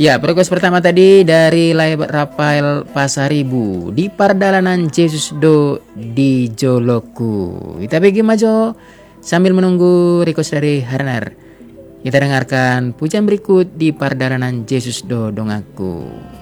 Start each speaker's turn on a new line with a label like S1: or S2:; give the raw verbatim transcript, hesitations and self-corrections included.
S1: Ya, request pertama tadi dari Lai Rafael Pasaribu di Pardalanan Yesus Do di Joloku. Kita pergi maju sambil menunggu request dari Harnar. Kita dengarkan pujian berikut di Pardalanan Yesus Do Dongaku.